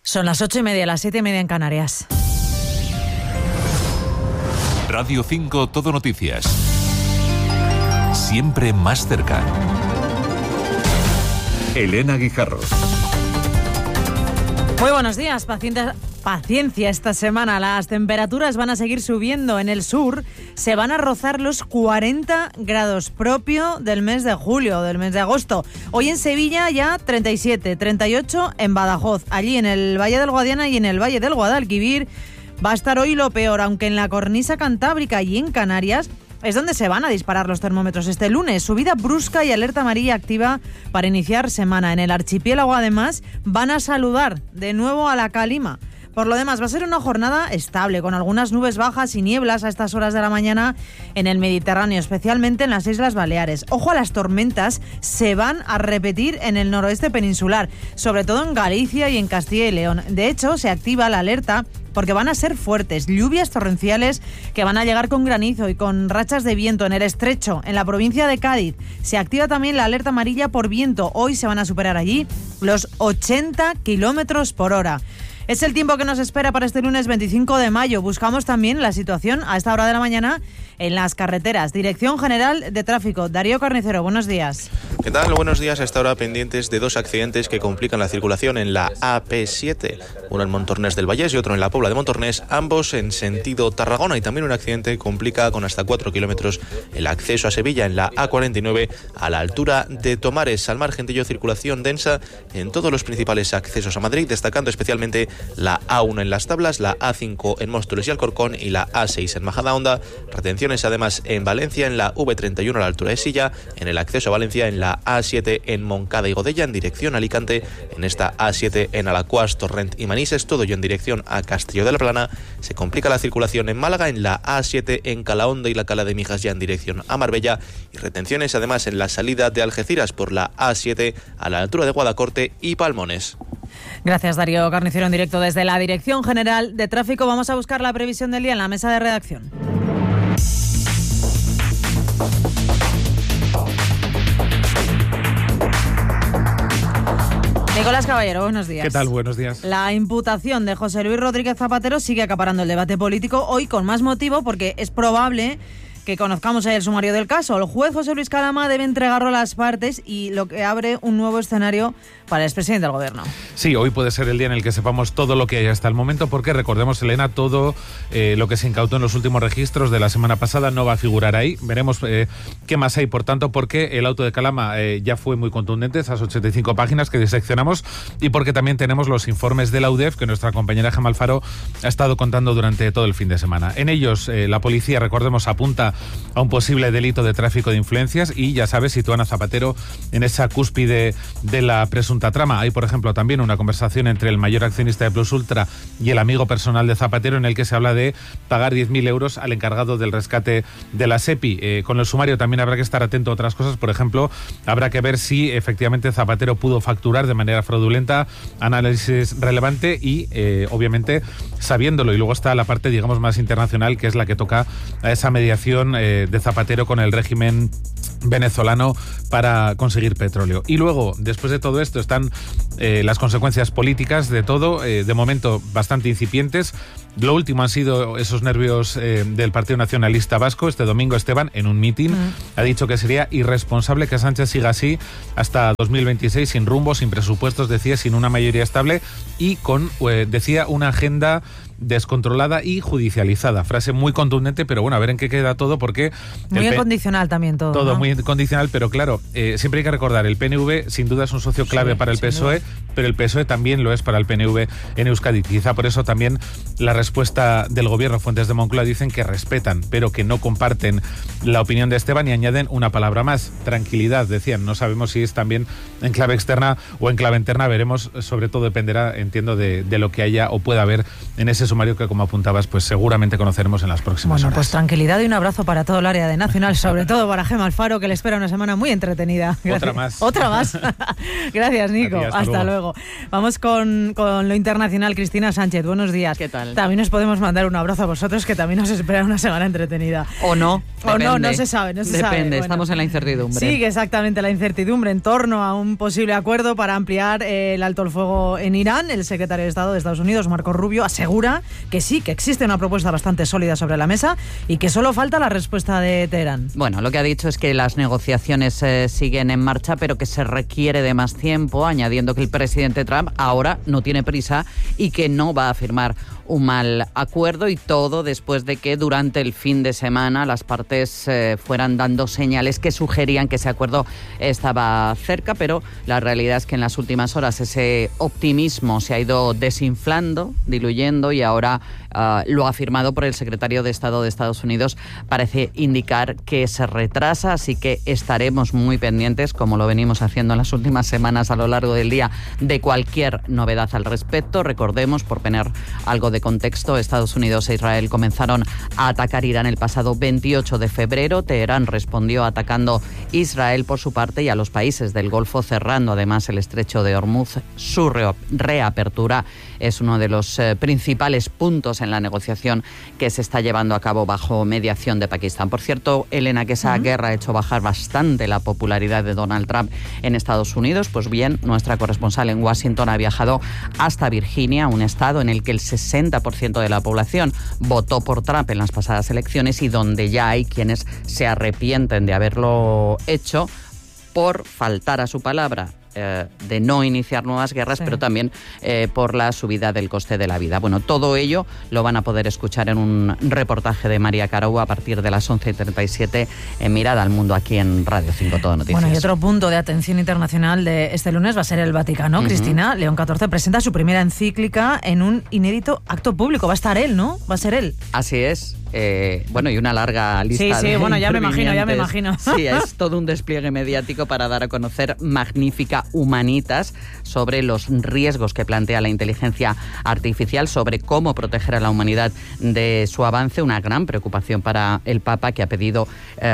Son las 8:30, las 7:30 en Canarias. Radio 5 Todo Noticias. Siempre más cerca. Elena Guijarro. Muy buenos días, paciencia esta semana. Las temperaturas van a seguir subiendo. En el sur se van a rozar los 40 grados, propio del mes de julio, del mes de agosto. Hoy en Sevilla ya 37, 38 en Badajoz. Allí en el Valle del Guadiana y en el Valle del Guadalquivir va a estar hoy lo peor, aunque en la cornisa cantábrica y en Canarias es donde se van a disparar los termómetros este lunes. Subida brusca y alerta amarilla activa para iniciar semana. En el archipiélago, además, van a saludar de nuevo a la calima. Por lo demás, va a ser una jornada estable, con algunas nubes bajas y nieblas a estas horas de la mañana en el Mediterráneo, especialmente en las Islas Baleares. Ojo a las tormentas, se van a repetir en el noroeste peninsular, sobre todo en Galicia y en Castilla y León. De hecho, se activa la alerta porque van a ser fuertes, lluvias torrenciales que van a llegar con granizo y con rachas de viento en el estrecho, en la provincia de Cádiz. Se activa también la alerta amarilla por viento. Hoy se van a superar allí los 80 kilómetros por hora. Es el tiempo que nos espera para este lunes 25 de mayo. Buscamos también la situación a esta hora de la mañana en las carreteras. Dirección General de Tráfico. Darío Carnicero, buenos días. ¿Qué tal? Buenos días. A esta hora pendientes de dos accidentes que complican la circulación en la AP7. Uno en Montornès del Vallès y otro en la Pobla de Montornès, ambos en sentido Tarragona. Y también un accidente complica con hasta 4 kilómetros el acceso a Sevilla en la A49 a la altura de Tomares. Al margen de ello, circulación densa en todos los principales accesos a Madrid, destacando especialmente la A1 en Las Tablas, la A5 en Móstoles y Alcorcón y la A6 en Majadahonda. Retenciones además en Valencia, en la V31 a la altura de Silla, en el acceso a Valencia en la A7 en Moncada y Godella, en dirección a Alicante, en esta A7 en Alacuás, Torrent y Manises, todo ello en dirección a Castillo de la Plana. Se complica la circulación en Málaga, en la A7 en Calahonda y la Cala de Mijas ya en dirección a Marbella, y retenciones además en la salida de Algeciras por la A7 a la altura de Guadacorte y Palmones. Gracias, Darío Carnicero, en directo desde la Dirección General de Tráfico. Vamos a buscar la previsión del día en la mesa de redacción. Nicolás Caballero, buenos días. ¿Qué tal? Buenos días. La imputación de José Luis Rodríguez Zapatero sigue acaparando el debate político, hoy con más motivo porque es probable que conozcamos el sumario del caso. El juez José Luis Calama debe entregarlo a las partes y lo que abre un nuevo escenario para el expresidente del Gobierno. Sí, hoy puede ser el día en el que sepamos todo lo que hay hasta el momento, porque recordemos, Elena, todo lo que se incautó en los últimos registros de la semana pasada no va a figurar ahí. Veremos qué más hay, por tanto, porque el auto de Calama ya fue muy contundente, esas 85 páginas que diseccionamos, y porque también tenemos los informes de la UDEF que nuestra compañera Gemma Alfaro ha estado contando durante todo el fin de semana. En ellos, la policía, recordemos, apunta a un posible delito de tráfico de influencias y, ya sabes, sitúan a Zapatero en esa cúspide de la presunta trama. Hay, por ejemplo, también una conversación entre el mayor accionista de Plus Ultra y el amigo personal de Zapatero, en el que se habla de pagar 10.000 euros al encargado del rescate de la SEPI. Con el sumario también habrá que estar atento a otras cosas. Por ejemplo, habrá que ver si efectivamente Zapatero pudo facturar de manera fraudulenta, análisis relevante y, obviamente, sabiéndolo. Y luego está la parte, digamos, más internacional, que es la que toca a esa mediación de Zapatero con el régimen venezolano para conseguir petróleo. Y luego, después de todo esto, están las consecuencias políticas de todo, de momento bastante incipientes. Lo último han sido esos nervios del Partido Nacionalista Vasco. Este domingo Esteban, en un mitin, ha dicho que sería irresponsable que Sánchez siga así hasta 2026, sin rumbo, sin presupuestos, decía, sin una mayoría estable y con, decía, una agenda descontrolada y judicializada. Frase muy contundente, pero bueno, a ver en qué queda todo, porque... Muy condicional también todo. Todo, ¿no? Muy condicional, pero claro, siempre hay que recordar, el PNV sin duda es un socio clave para el PSOE, pero el PSOE también lo es para el PNV en Euskadi. Quizá por eso también la respuesta del gobierno, fuentes de Moncloa dicen que respetan, pero que no comparten la opinión de Esteban, y añaden una palabra más, tranquilidad, decían. No sabemos si es también en clave externa o en clave interna, veremos, sobre todo dependerá, entiendo, de lo que haya o pueda haber en ese sumario que, como apuntabas, pues seguramente conoceremos en las próximas horas. Pues tranquilidad y un abrazo para todo el área de Nacional, sobre todo para Gemma Alfaro, que le espera una semana muy entretenida. Gracias. Otra más. Gracias, Nico. Hasta luego. Vamos con lo internacional. Cristina Sánchez, buenos días. ¿Qué tal? También os podemos mandar un abrazo a vosotros, que también os espera una semana entretenida. O no. No se sabe. Depende, estamos en la incertidumbre. Sí, exactamente, la incertidumbre en torno a un posible acuerdo para ampliar el alto el fuego en Irán. El secretario de Estado de Estados Unidos, Marco Rubio, asegura que sí, que existe una propuesta bastante sólida sobre la mesa y que solo falta la respuesta de Teherán. Bueno, lo que ha dicho es que las negociaciones siguen en marcha, pero que se requiere de más tiempo, añadiendo que el presidente Trump ahora no tiene prisa y que no va a firmar un mal acuerdo, y todo después de que durante el fin de semana las partes fueran dando señales que sugerían que ese acuerdo estaba cerca, pero la realidad es que en las últimas horas ese optimismo se ha ido desinflando, diluyendo, y ahora lo afirmado por el secretario de Estado de Estados Unidos parece indicar que se retrasa, así que estaremos muy pendientes, como lo venimos haciendo en las últimas semanas a lo largo del día, de cualquier novedad al respecto. Recordemos, por poner algo de contexto, Estados Unidos e Israel comenzaron a atacar Irán el pasado 28 de febrero. Teherán respondió atacando Israel por su parte y a los países del Golfo, cerrando además el estrecho de Hormuz. Su reapertura es uno de los principales puntos en la negociación que se está llevando a cabo bajo mediación de Pakistán. Por cierto, Elena, que esa guerra ha hecho bajar bastante la popularidad de Donald Trump en Estados Unidos. Pues bien, nuestra corresponsal en Washington ha viajado hasta Virginia, un estado en el que el 60% de la población votó por Trump en las pasadas elecciones y donde ya hay quienes se arrepienten de haberlo hecho por faltar a su palabra, de no iniciar nuevas guerras, pero también por la subida del coste de la vida. Bueno, todo ello lo van a poder escuchar en un reportaje de María Carou a partir de las 11:37 en Mirada al Mundo, aquí en Radio 5 Todo Noticias. Bueno, y otro punto de atención internacional de este lunes va a ser el Vaticano. Cristina, León XIV presenta su primera encíclica en un inédito acto público. Va a estar él, ¿no? Va a ser él. Así es. Bueno, y una larga lista de bueno, ya me imagino. Sí, es todo un despliegue mediático para dar a conocer Magnífica Humanitas, sobre los riesgos que plantea la inteligencia artificial, sobre cómo proteger a la humanidad de su avance. Una gran preocupación para el Papa, que ha pedido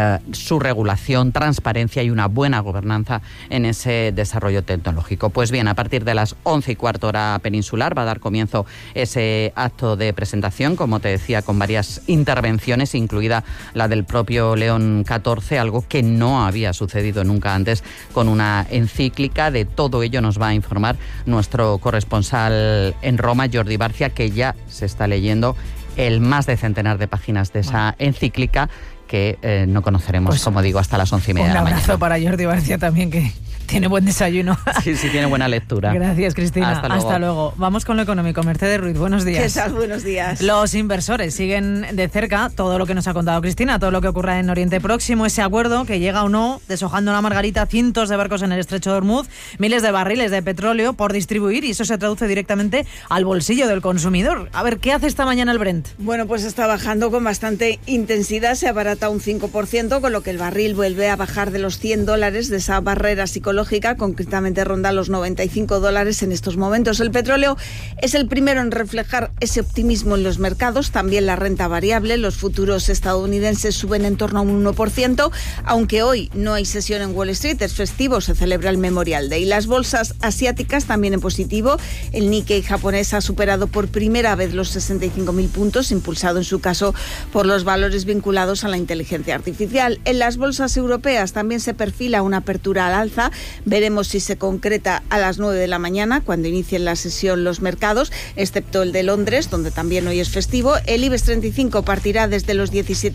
su regulación, transparencia y una buena gobernanza en ese desarrollo tecnológico. Pues bien, a partir de las 11:15 hora peninsular va a dar comienzo ese acto de presentación, como te decía, con varias intervenciones, incluida la del propio León XIV, algo que no había sucedido nunca antes con una encíclica. De todo ello nos va a informar nuestro corresponsal en Roma, Jordi Barcia, que ya se está leyendo el más de centenar de páginas de esa encíclica que no conoceremos, pues, como digo, hasta las 11:30 de la mañana. Un abrazo para Jordi Barcia también, que tiene buen desayuno. Sí, tiene buena lectura. Gracias, Cristina. Hasta luego. Vamos con lo económico. Mercedes Ruiz, buenos días. ¿Qué tal? Buenos días. Los inversores siguen de cerca todo lo que nos ha contado Cristina, todo lo que ocurra en Oriente Próximo, ese acuerdo que llega o no, deshojando la margarita, cientos de barcos en el estrecho de Hormuz, miles de barriles de petróleo por distribuir, y eso se traduce directamente al bolsillo del consumidor. A ver, ¿qué hace esta mañana el Brent? Bueno, pues está bajando con bastante intensidad, se abarata un 5%, con lo que el barril vuelve a bajar de los $100, de esa barrera psicológica, concretamente ronda los $95 en estos momentos. El petróleo es el primero en reflejar ese optimismo en los mercados, también la renta variable. Los futuros estadounidenses suben en torno a un 1%, aunque hoy no hay sesión en Wall Street, es festivo, se celebra el Memorial Day. Las bolsas asiáticas también en positivo. El Nikkei japonés ha superado por primera vez los 65.000 puntos, impulsado en su caso por los valores vinculados a la inteligencia artificial. En las bolsas europeas también se perfila una apertura al alza. Veremos si se concreta a las 9 de la mañana, cuando inicien la sesión los mercados, excepto el de Londres, donde también hoy es festivo. El IBEX 35 partirá desde los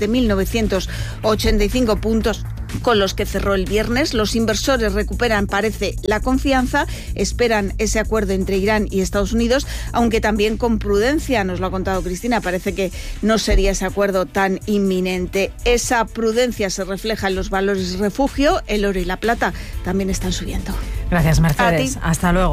17.985 puntos con los que cerró el viernes. Los inversores recuperan, parece, la confianza, esperan ese acuerdo entre Irán y Estados Unidos, aunque también con prudencia. Nos lo ha contado Cristina, parece que no sería ese acuerdo tan inminente. Esa prudencia se refleja en los valores refugio. El oro y la plata también están subiendo. Gracias, Mercedes. Hasta luego.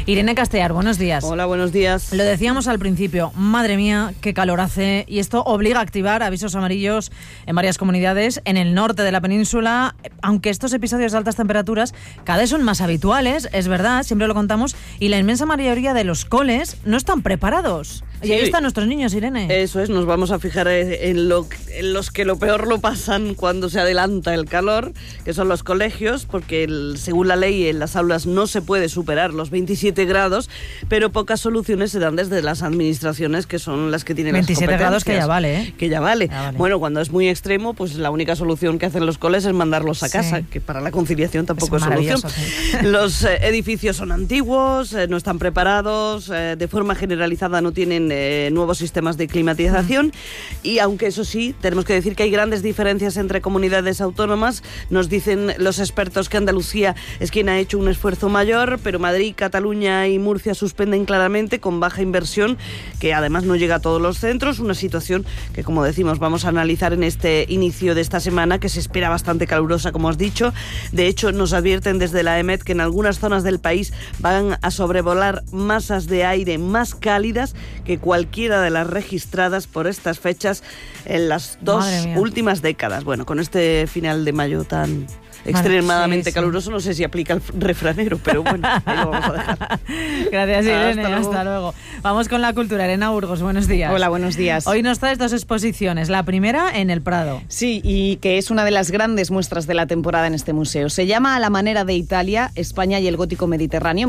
Irene Castellar, buenos días. Hola, buenos días. Lo decíamos al principio, madre mía, qué calor hace, y esto obliga a activar avisos amarillos en varias comunidades en el norte de la península, aunque estos episodios de altas temperaturas cada vez son más habituales, es verdad, siempre lo contamos, y la inmensa mayoría de los coles no están preparados. Y ahí están nuestros niños, Irene. Eso es, nos vamos a fijar en los que lo peor lo pasan cuando se adelanta el calor, que son los colegios, porque según la ley en las aulas no se puede superar los 27 grados, pero pocas soluciones se dan desde las administraciones, que son las que tienen 27 las grados que ya vale, ¿eh? Que ya vale. Ya vale. Bueno, cuando es muy extremo, pues la única solución que hacen los coles es mandarlos a casa, que para la conciliación tampoco es solución. Sí. Los edificios son antiguos, no están preparados, de forma generalizada no tienen nuevos sistemas de climatización, y aunque eso sí, tenemos que decir que hay grandes diferencias entre comunidades autónomas. Nos dicen los expertos que Andalucía es quien ha hecho un esfuerzo mayor, pero Madrid, Cataluña y Murcia suspenden claramente, con baja inversión, que además no llega a todos los centros, una situación que, como decimos, vamos a analizar en este inicio de esta semana, que se espera bastante calurosa, como has dicho. De hecho, nos advierten desde la EMET que en algunas zonas del país van a sobrevolar masas de aire más cálidas que cualquiera de las registradas por estas fechas en las dos últimas décadas. Bueno, con este final de mayo tan extremadamente caluroso, no sé si aplica el refranero, pero bueno, ahí lo vamos a dejar. Gracias, Irene, hasta luego. Vamos con la cultura. Elena Burgos, buenos días. Hola, buenos días. Hoy nos traes dos exposiciones, la primera en el Prado. Sí, y que es una de las grandes muestras de la temporada en este museo. Se llama A la manera de Italia, España y el gótico mediterráneo,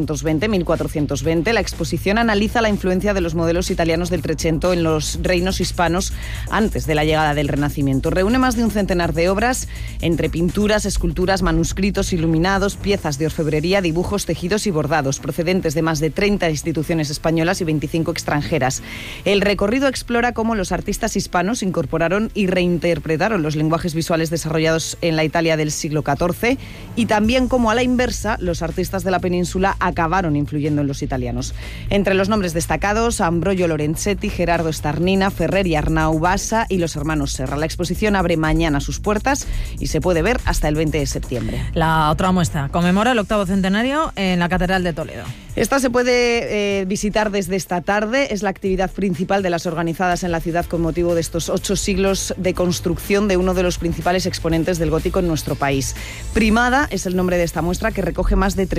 1320-1420. La exposición analiza la influencia de los modelos italianos del Trecento en los reinos hispanos antes de la llegada del Renacimiento. Reúne más de un centenar de obras, entre pinturas, esculturas, manuscritos iluminados, piezas de orfebrería, dibujos, tejidos y bordados, procedentes de más de 30 instituciones españolas y 25 extranjeras. El recorrido explora cómo los artistas hispanos incorporaron y reinterpretaron los lenguajes visuales desarrollados en la Italia del siglo XIV, y también cómo, a la inversa, los artistas de la península acabaron influyendo en los italianos. Entre los nombres destacados, Ambrogio Lorenzetti, Gerardo Starnina, Ferrer y Arnau Bassa y los hermanos Serra. La exposición abre mañana sus puertas y se puede ver hasta el 20 de septiembre. La otra muestra conmemora el 8º centenario en la Catedral de Toledo. Esta se puede visitar desde esta tarde. Es la actividad principal de las organizadas en la ciudad con motivo de estos 8 siglos de construcción de uno de los principales exponentes del gótico en nuestro país. Primada es el nombre de esta muestra, que recoge más de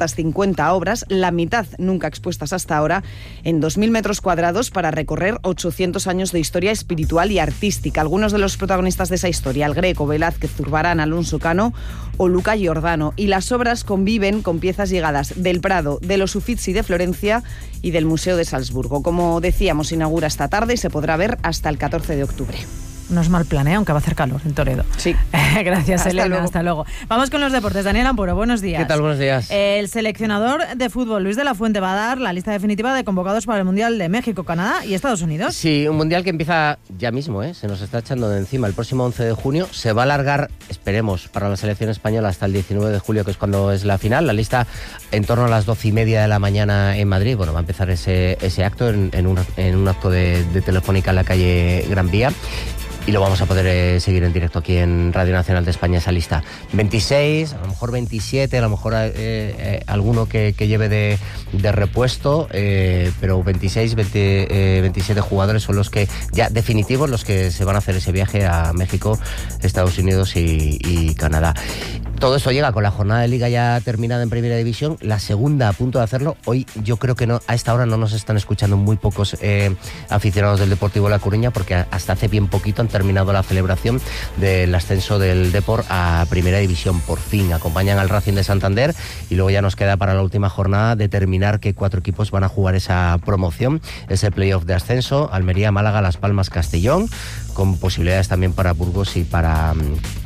350 obras, la mitad nunca expuestas hasta ahora, en 2.000 metros cuadrados, para recorrer 800 años de historia espiritual y artística. Algunos de los protagonistas de esa historia: El Greco, Velázquez, Zurbarán, Alonso Cano o Luca Giordano. Y las obras conviven con piezas llegadas del Prado, de los Uffizi de Florencia y del Museo de Salzburgo. Como decíamos, inaugura esta tarde y se podrá ver hasta el 14 de octubre. No es mal plan, aunque va a hacer calor en Toledo. Sí. Gracias, Hasta Elena. luego. Hasta luego. Vamos con los deportes. Daniel Ampuro, buenos días. ¿Qué tal? Buenos días. El seleccionador de fútbol, Luis de la Fuente, va a dar la lista definitiva de convocados para el Mundial de México, Canadá y Estados Unidos. Sí, un Mundial que empieza ya mismo, se nos está echando de encima. El próximo 11 de junio se va a alargar, esperemos, para la selección española hasta el 19 de julio, que es cuando es la final. La lista en torno a las 12:30 de la mañana en Madrid. Bueno, va a empezar ese acto en un acto de Telefónica en la calle Gran Vía. Y lo vamos a poder seguir en directo aquí en Radio Nacional de España, esa lista. 26, a lo mejor 27, a lo mejor alguno que lleve de repuesto, pero 26, 27 jugadores son los que ya definitivos, los que se van a hacer ese viaje a México, Estados Unidos y Canadá. Todo esto llega con la jornada de Liga ya terminada en Primera División, la segunda a punto de hacerlo. Hoy yo creo que a esta hora no nos están escuchando muy pocos aficionados del Deportivo La Coruña, porque hasta hace bien poquito han terminado la celebración del ascenso del Depor a Primera División. Por fin acompañan al Racing de Santander, y luego ya nos queda para la última jornada determinar qué 4 equipos van a jugar esa promoción, ese playoff de ascenso: Almería, Málaga, Las Palmas, Castellón, con posibilidades también para Burgos y para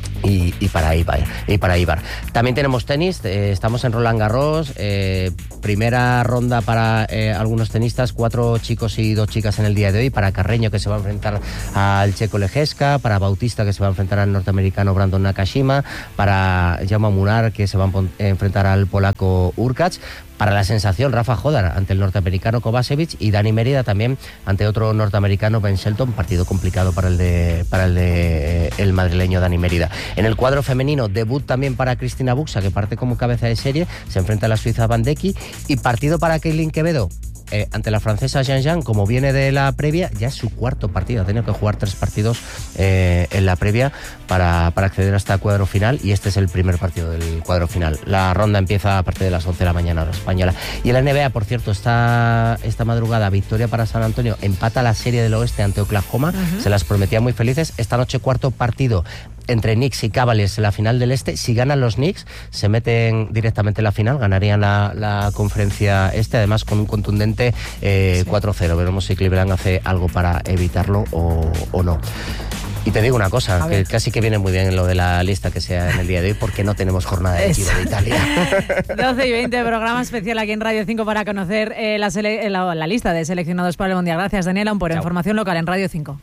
Eibar. También tenemos tenis, estamos en Roland Garros, primera ronda para algunos tenistas, 4 chicos y 2 chicas en el día de hoy: para Carreño, que se va a enfrentar al checo Lejeska; para Bautista, que se va a enfrentar al norteamericano Brandon Nakashima; para Jaume Munar, que se va a enfrentar al polaco Urkacz. para la sensación Rafa Jodar ante el norteamericano Kovacevic y Dani Mérida también ante otro norteamericano, Ben Shelton. Partido complicado para el madrileño Dani Mérida. En el cuadro femenino, debut también para Cristina Buxa, que parte como cabeza de serie, se enfrenta a la suiza Bandecki, y partido para Keilin Quevedo ante la francesa Jean Jean. Como viene de la previa, ya es su cuarto partido, ha tenido que jugar 3 partidos en la previa para acceder hasta el cuadro final, y este es el primer partido del cuadro final. La ronda empieza a partir de las 11 de la mañana hora española. Y en la NBA, por cierto, esta madrugada, victoria para San Antonio, empata la serie del oeste ante Oklahoma, se las prometía muy felices. Esta noche cuarto partido entre Knicks y Cavaliers en la final del este. Si ganan los Knicks, se meten directamente en la final, ganarían la conferencia este, además con un contundente 4-0. Veremos si Cleveland hace algo para evitarlo o no. Y te digo una cosa, que casi que viene muy bien lo de la lista que sea en el día de hoy, porque no tenemos jornada de Giro de Italia. 12 y 20, programa especial aquí en Radio 5 para conocer la lista de seleccionados para el Mundial. Gracias, Daniela, por información local en Radio 5.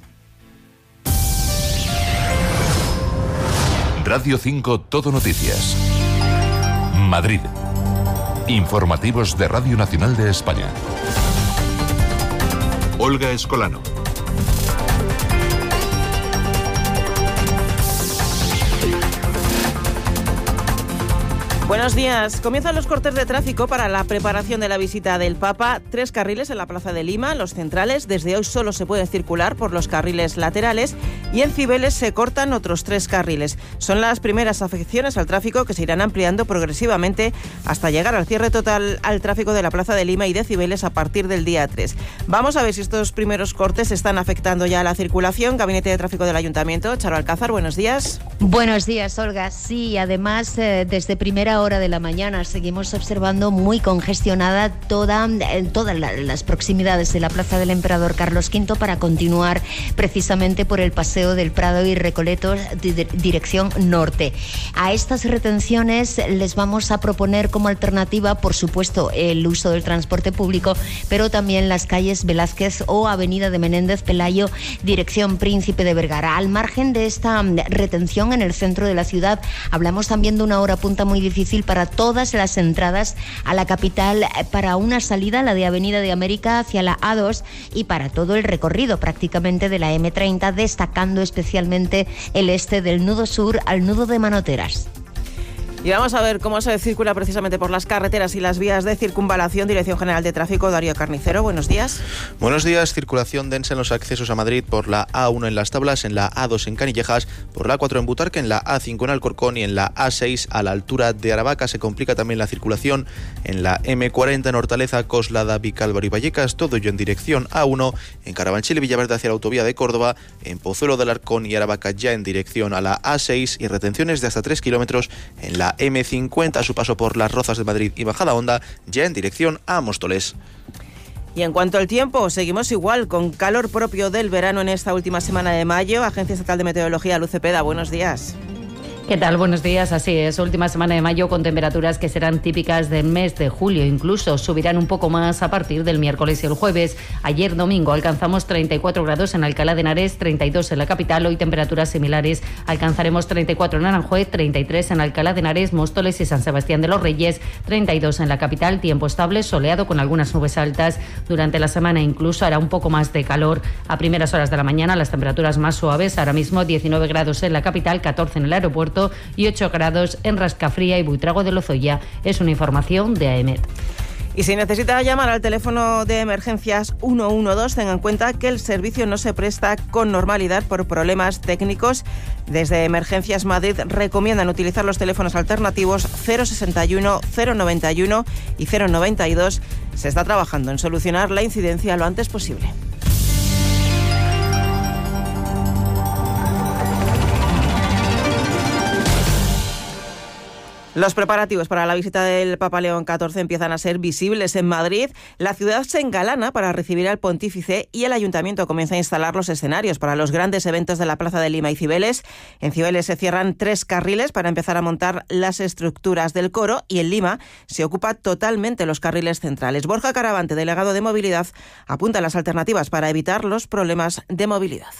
Radio 5 Todo Noticias. Madrid. Informativos de Radio Nacional de España. Olga Escolano. Buenos días. Comienzan los cortes de tráfico para la preparación de la visita del Papa. 3 carriles en la Plaza de Lima, los centrales. Desde hoy solo se puede circular por los carriles laterales, y en Cibeles se cortan otros 3 carriles. Son las primeras afecciones al tráfico que se irán ampliando progresivamente hasta llegar al cierre total al tráfico de la Plaza de Lima y de Cibeles a partir del día 3. Vamos a ver si estos primeros cortes están afectando ya a la circulación. Gabinete de Tráfico del Ayuntamiento, Charo Alcázar, buenos días. Buenos días, Olga. Sí, además, desde primera hora de la mañana seguimos observando muy congestionada todas las proximidades de la Plaza del Emperador Carlos V para continuar precisamente por el Paseo del Prado y Recoletos dirección norte. A estas retenciones les vamos a proponer como alternativa, por supuesto, el uso del transporte público, pero también las calles Velázquez o Avenida de Menéndez Pelayo dirección Príncipe de Vergara. Al margen de esta retención en el centro de la ciudad, hablamos también de una hora punta muy difícil para todas las entradas a la capital, para una salida, la de Avenida de América hacia la A2, y para todo el recorrido prácticamente de la M30, destacando especialmente el este del nudo sur al nudo de Manoteras. Y vamos a ver cómo se circula precisamente por las carreteras y las vías de circunvalación. Dirección General de Tráfico, Darío Carnicero, buenos días. Buenos días. Circulación densa en los accesos a Madrid por la A1 en Las Tablas, en la A2 en Canillejas, por la A4 en Butarque, en la A5 en Alcorcón y en la A6 a la altura de Aravaca. Se complica también la circulación en la M40 en Hortaleza, Coslada, Vicálvaro y Vallecas, todo ello en dirección A1, en Carabanchel y Villaverde hacia la autovía de Córdoba, en Pozuelo del Arcón y Aravaca ya en dirección a la A6, y retenciones de hasta 3 kilómetros en la M50 a su paso por Las Rozas de Madrid y Majadahonda, ya en dirección a Móstoles. Y en cuanto al tiempo, seguimos igual, con calor propio del verano en esta última semana de mayo. Agencia Estatal de Meteorología, Luz Cepeda, buenos días. ¿Qué tal? Buenos días. Así es, última semana de mayo con temperaturas que serán típicas del mes de julio. Incluso subirán un poco más a partir del miércoles y el jueves. Ayer domingo alcanzamos 34 grados en Alcalá de Henares, 32 en la capital. Hoy temperaturas similares. Alcanzaremos 34 en Aranjuez, 33 en Alcalá de Henares, Móstoles y San Sebastián de los Reyes, 32 en la capital. Tiempo estable, soleado con algunas nubes altas. Durante la semana incluso hará un poco más de calor. A primeras horas de la mañana las temperaturas más suaves. Ahora mismo 19 grados en la capital, 14 en el aeropuerto y 8 grados en Rascafría y Buitrago de Lozoya. Es una información de AEMET. Y si necesita llamar al teléfono de emergencias 112, tenga en cuenta que el servicio no se presta con normalidad por problemas técnicos. Desde Emergencias Madrid recomiendan utilizar los teléfonos alternativos 061, 091 y 092. Se está trabajando en solucionar la incidencia lo antes posible. Los preparativos para la visita del Papa León XIV empiezan a ser visibles en Madrid. La ciudad se engalana para recibir al pontífice y el ayuntamiento comienza a instalar los escenarios para los grandes eventos de la Plaza de Lima y Cibeles. En Cibeles se cierran 3 carriles para empezar a montar las estructuras del coro, y en Lima se ocupa totalmente los carriles centrales. Borja Caravante, delegado de Movilidad, apunta a las alternativas para evitar los problemas de movilidad.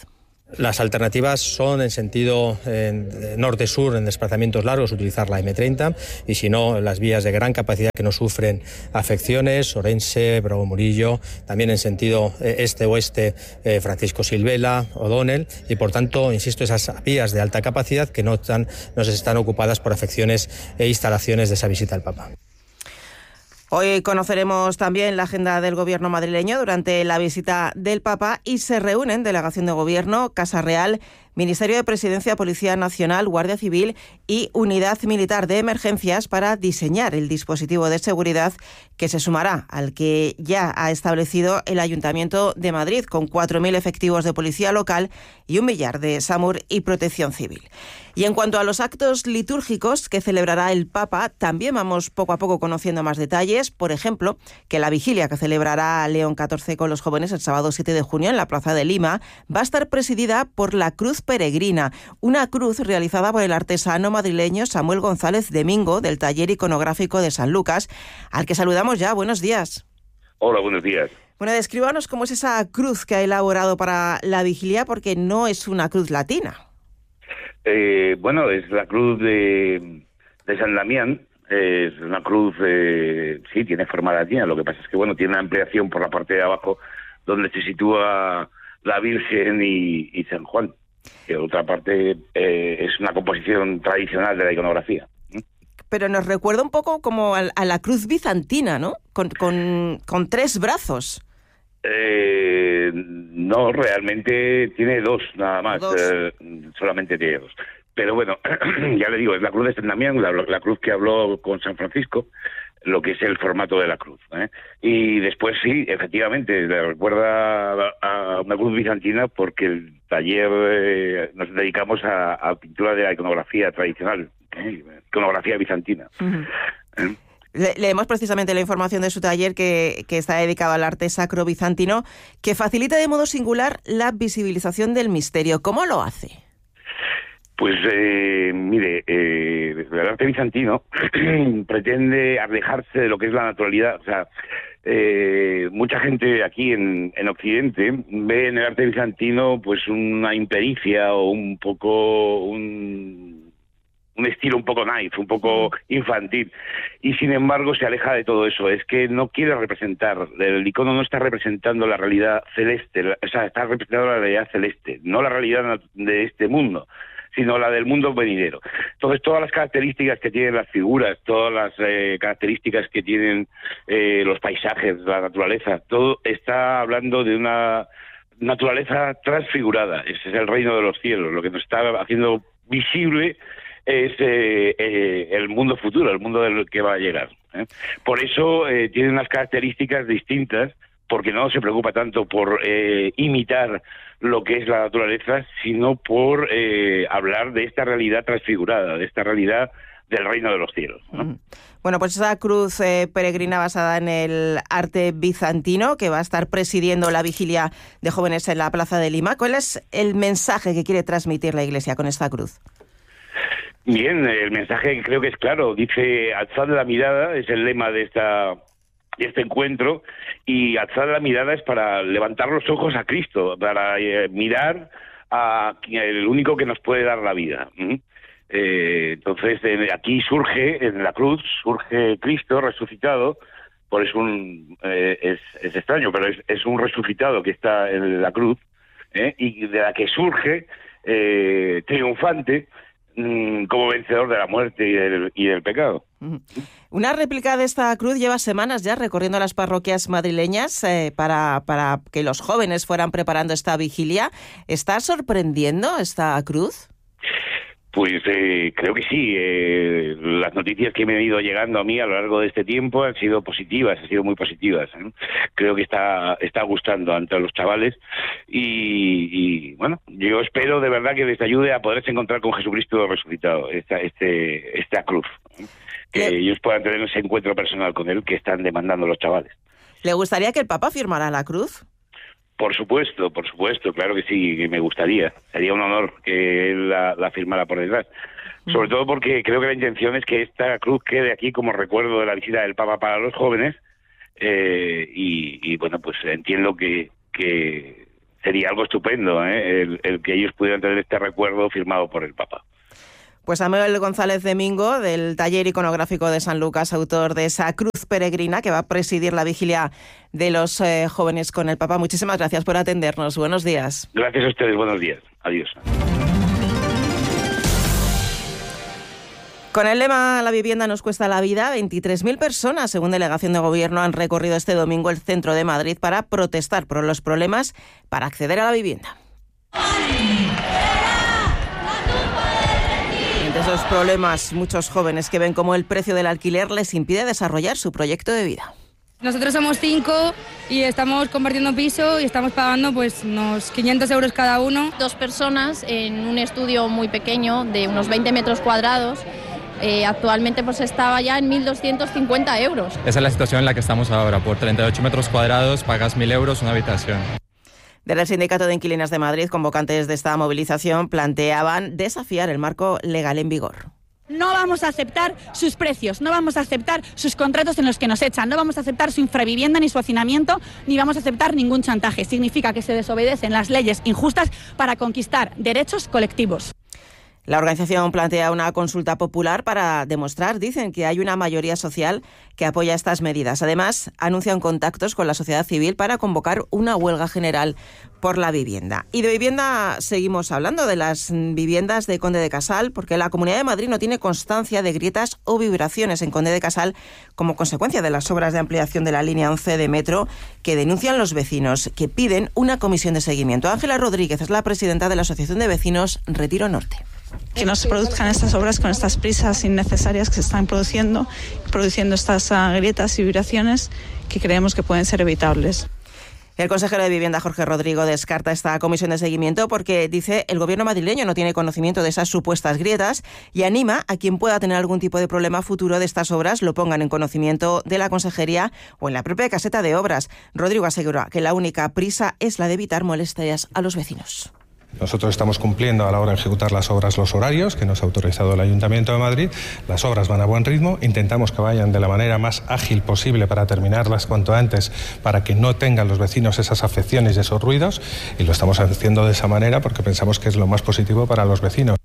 Las alternativas son en sentido norte-sur en desplazamientos largos, utilizar la M30 y si no, las vías de gran capacidad que no sufren afecciones, Orense, Bravo Murillo, también en sentido este-oeste, Francisco Silvela, O'Donnell y por tanto, insisto, esas vías de alta capacidad que no están ocupadas por afecciones e instalaciones de esa visita al Papa. Hoy conoceremos también la agenda del gobierno madrileño durante la visita del Papa y se reúnen delegación de gobierno, Casa Real, Ministerio de Presidencia, Policía Nacional, Guardia Civil y Unidad Militar de Emergencias para diseñar el dispositivo de seguridad que se sumará al que ya ha establecido el Ayuntamiento de Madrid con 4.000 efectivos de policía local y 1 millar de SAMUR y Protección Civil. Y en cuanto a los actos litúrgicos que celebrará el Papa, también vamos poco a poco conociendo más detalles. Por ejemplo, que la vigilia que celebrará León XIV con los jóvenes el sábado 7 de junio en la Plaza de Lima va a estar presidida por la Cruz Peregrina, una cruz realizada por el artesano madrileño Samuel González Domingo del taller iconográfico de San Lucas, al que saludamos ya. Buenos días. Hola, buenos días. Bueno, descríbanos cómo es esa cruz que ha elaborado para la vigilia, porque no es una cruz latina. Bueno, es la cruz de San Damián. Es una cruz, sí, tiene forma latina. Lo que pasa es que, bueno, tiene una ampliación por la parte de abajo donde se sitúa la Virgen y San Juan. Que otra parte es una composición tradicional de la iconografía. Pero nos recuerda un poco como a la cruz bizantina, ¿no? Con 3 brazos. No, realmente tiene 2 nada más. Solamente tiene 2. Pero bueno, ya le digo, es la cruz de San Damián, la cruz que habló con San Francisco, lo que es el formato de la cruz. Y después sí, efectivamente, le recuerda a una cruz bizantina porque el taller nos dedicamos a pintura de la iconografía tradicional, iconografía bizantina. Uh-huh. Leemos precisamente la información de su taller que está dedicado al arte sacro bizantino, que facilita de modo singular la visibilización del misterio. ¿Cómo lo hace? Pues mire, el arte bizantino pretende alejarse de lo que es la naturalidad. O sea, mucha gente aquí en Occidente ve en el arte bizantino pues una impericia o un poco un estilo un poco naif, un poco infantil, y sin embargo se aleja de todo eso. Es que no quiere representar, el icono no está representando la realidad celeste, o sea, está representando la realidad celeste, no la realidad de este mundo, sino la del mundo venidero. Entonces, todas las características que tienen las figuras, todas las características que tienen los paisajes, la naturaleza, todo está hablando de una naturaleza transfigurada. Ese es el reino de los cielos. Lo que nos está haciendo visible es el mundo futuro, el mundo del que va a llegar. Por eso tiene unas características distintas, porque no se preocupa tanto por imitar lo que es la naturaleza, sino por hablar de esta realidad transfigurada, de esta realidad del reino de los cielos, ¿no? Bueno, pues esa cruz peregrina basada en el arte bizantino que va a estar presidiendo la vigilia de jóvenes en la Plaza de Lima. ¿Cuál es el mensaje que quiere transmitir la Iglesia con esta cruz? Bien, el mensaje creo que es claro. Dice, alzad la mirada, es el lema de este encuentro, y alzar la mirada es para levantar los ojos a Cristo, para mirar a el único que nos puede dar la vida. Entonces, aquí surge, en la cruz, surge Cristo resucitado, por eso es extraño, pero es un resucitado que está en la cruz, y de la que surge triunfante, como vencedor de la muerte y del pecado. Una réplica de esta cruz lleva semanas ya recorriendo las parroquias madrileñas para que los jóvenes fueran preparando esta vigilia. ¿Está sorprendiendo esta cruz? Pues creo que sí. Las noticias que me han ido llegando a mí a lo largo de este tiempo han sido positivas, han sido muy positivas. Creo que está gustando entre los chavales y bueno, yo espero de verdad que les ayude a poderse encontrar con Jesucristo resucitado, esta cruz. Que ellos puedan tener ese encuentro personal con él que están demandando los chavales. ¿Le gustaría que el Papa firmara la cruz? Por supuesto, claro que sí, que me gustaría. Sería un honor que él la firmara por detrás. Sobre todo porque creo que la intención es que esta cruz quede aquí como recuerdo de la visita del Papa para los jóvenes. Y bueno, pues entiendo que sería algo estupendo, el que ellos pudieran tener este recuerdo firmado por el Papa. Pues Samuel González Domingo, del Taller Iconográfico de San Lucas, autor de esa cruz peregrina que va a presidir la vigilia de los jóvenes con el Papa. Muchísimas gracias por atendernos. Buenos días. Gracias a ustedes. Buenos días. Adiós. Con el lema "La vivienda nos cuesta la vida", 23.000 personas, según delegación de gobierno, han recorrido este domingo el centro de Madrid para protestar por los problemas para acceder a la vivienda. Entre esos problemas, muchos jóvenes que ven cómo el precio del alquiler les impide desarrollar su proyecto de vida. Nosotros somos 5 y estamos compartiendo piso y estamos pagando pues unos 500 euros cada uno. 2 personas en un estudio muy pequeño de unos 20 metros cuadrados. Actualmente pues estaba ya en 1.250 euros. Esa es la situación en la que estamos ahora. Por 38 metros cuadrados pagas 1.000 euros una habitación. Desde el Sindicato de Inquilinas de Madrid, convocantes de esta movilización planteaban desafiar el marco legal en vigor. No vamos a aceptar sus precios, no vamos a aceptar sus contratos en los que nos echan, no vamos a aceptar su infravivienda ni su hacinamiento, ni vamos a aceptar ningún chantaje. Significa que se desobedecen las leyes injustas para conquistar derechos colectivos. La organización plantea una consulta popular para demostrar, dicen, que hay una mayoría social que apoya estas medidas. Además, anuncian contactos con la sociedad civil para convocar una huelga general por la vivienda. Y de vivienda seguimos hablando, de las viviendas de Conde de Casal, porque la Comunidad de Madrid no tiene constancia de grietas o vibraciones en Conde de Casal como consecuencia de las obras de ampliación de la línea 11 de metro que denuncian los vecinos, que piden una comisión de seguimiento. Ángela Rodríguez es la presidenta de la Asociación de Vecinos Retiro Norte. Que no se produzcan estas obras con estas prisas innecesarias que se están produciendo estas grietas y vibraciones que creemos que pueden ser evitables. El consejero de Vivienda, Jorge Rodrigo, descarta esta comisión de seguimiento porque, dice, el gobierno madrileño no tiene conocimiento de esas supuestas grietas y anima a quien pueda tener algún tipo de problema futuro de estas obras lo pongan en conocimiento de la consejería o en la propia caseta de obras. Rodrigo asegura que la única prisa es la de evitar molestias a los vecinos. Nosotros estamos cumpliendo a la hora de ejecutar las obras los horarios que nos ha autorizado el Ayuntamiento de Madrid. Las obras van a buen ritmo, intentamos que vayan de la manera más ágil posible para terminarlas cuanto antes, para que no tengan los vecinos esas afecciones y esos ruidos, y lo estamos haciendo de esa manera porque pensamos que es lo más positivo para los vecinos.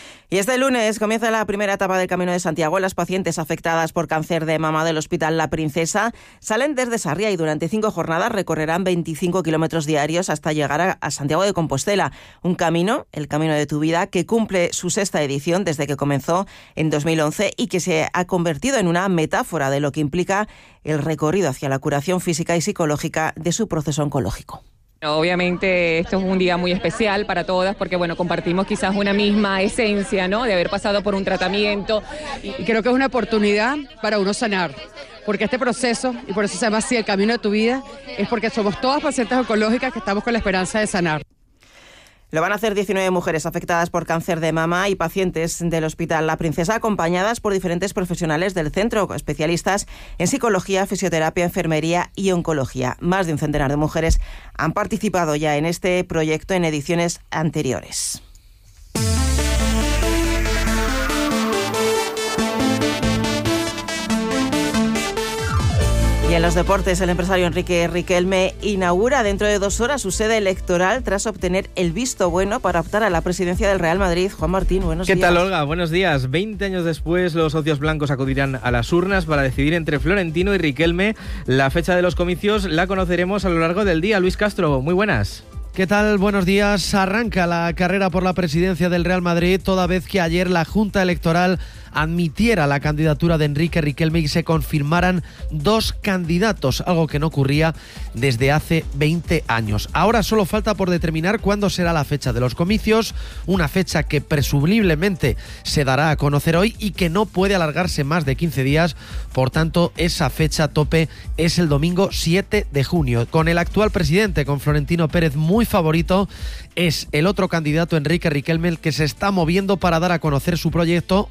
Y este lunes comienza la primera etapa del Camino de Santiago. Las pacientes afectadas por cáncer de mama del Hospital La Princesa salen desde Sarria y durante 5 jornadas recorrerán 25 kilómetros diarios hasta llegar a Santiago de Compostela. Un camino, el Camino de tu Vida, que cumple su 6ª edición desde que comenzó en 2011 y que se ha convertido en una metáfora de lo que implica el recorrido hacia la curación física y psicológica de su proceso oncológico. Obviamente esto es un día muy especial para todas porque compartimos quizás una misma esencia, ¿no?, de haber pasado por un tratamiento. Y creo que es una oportunidad para uno sanar, porque este proceso, y por eso se llama así el Camino de tu Vida, es porque somos todas pacientes oncológicas que estamos con la esperanza de sanar. Lo van a hacer 19 mujeres afectadas por cáncer de mama y pacientes del Hospital La Princesa, acompañadas por diferentes profesionales del centro, especialistas en psicología, fisioterapia, enfermería y oncología. Más de un centenar de mujeres han participado ya en este proyecto en ediciones anteriores. Y en los deportes, el empresario Enrique Riquelme inaugura dentro de 2 horas su sede electoral tras obtener el visto bueno para optar a la presidencia del Real Madrid. Juan Martín, buenos días. ¿Qué tal, Olga? Buenos días. 20 años después, los socios blancos acudirán a las urnas para decidir entre Florentino y Riquelme. La fecha de los comicios la conoceremos a lo largo del día. Luis Castro, muy buenas. ¿Qué tal? Buenos días. Arranca la carrera por la presidencia del Real Madrid, toda vez que ayer la Junta Electoral admitiera la candidatura de Enrique Riquelme y se confirmaran 2 candidatos, algo que no ocurría desde hace 20 años. Ahora solo falta por determinar cuándo será la fecha de los comicios, una fecha que presumiblemente se dará a conocer hoy y que no puede alargarse más de 15 días, por tanto esa fecha tope es el domingo 7 de junio. Con el actual presidente, con Florentino Pérez muy favorito, es el otro candidato, Enrique Riquelme, el que se está moviendo para dar a conocer su proyecto hoy.